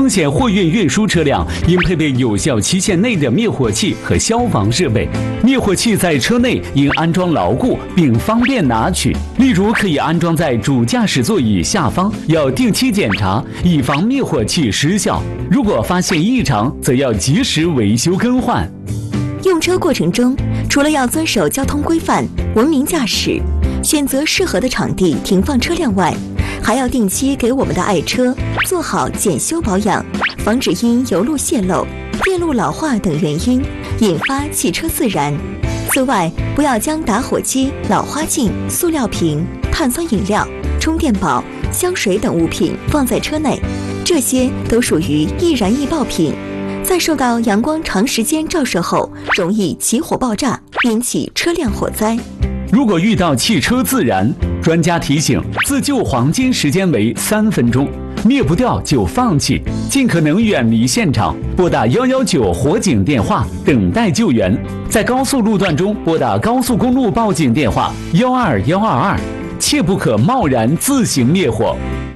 风险货运运输车辆应配备有效期限内的灭火器和消防设备。灭火器在车内应安装牢固并方便拿取，例如可以安装在主驾驶座椅下方，要定期检查，以防灭火器失效。如果发现异常，则要及时维修更换。 用车过程中，除了要遵守交通规范、文明驾驶，选择适合的场地停放车辆外，还要定期给我们的爱车做好检修保养，防止因油路泄漏、电路老化等原因引发汽车自燃。此外，不要将打火机、老花镜、塑料瓶、碳酸饮料、充电宝、香水等物品放在车内，这些都属于易燃易爆品，在受到阳光长时间照射后，容易起火爆炸，引起车辆火灾。 如果遇到汽车自燃，专家提醒，自救黄金时间为3分钟，灭不掉就放弃，尽可能远离现场，拨打119火警电话等待救援。在高速路段中拨打高速公路报警电话12122，切不可贸然自行灭火。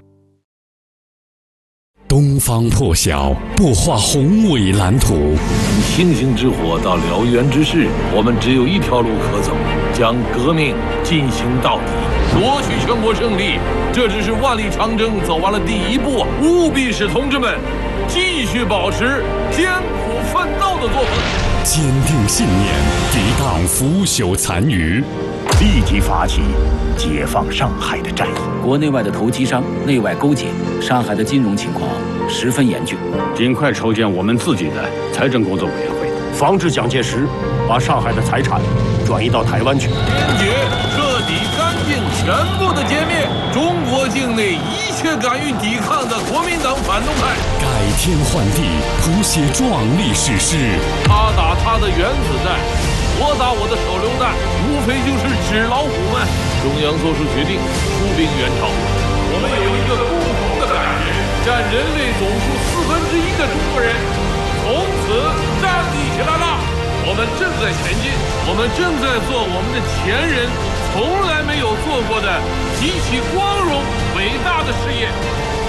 东方破晓，不画宏伟蓝图。 从星星之火到燎原之势，我们只有一条路可走，将革命进行到底，夺取全国胜利。这只是万里长征走完了第一步，务必使同志们继续保持艰苦奋斗的作风， 坚定信念，抵挡腐朽残余， 立即发起解放上海的战役。 国内外的投机商内外勾结，上海的金融情况十分严峻， 尽快筹建我们自己的财政工作委员会， 防止蒋介石把上海的财产转移到台湾去。 坚决、彻底、干净、全部的歼灭中国境内一切敢于抵抗的国民党反动派， 改天换地，谱写壮丽史诗。 他打他的原子弹，我打我的手榴弹，无非就是纸老虎们。中央做出决定，出兵援朝。我们有一个共同的感觉，占人类总数1/4的中国人从此站立起来了。我们正在前进，我们正在做我们的前人从来没有做过的极其光荣伟大的事业。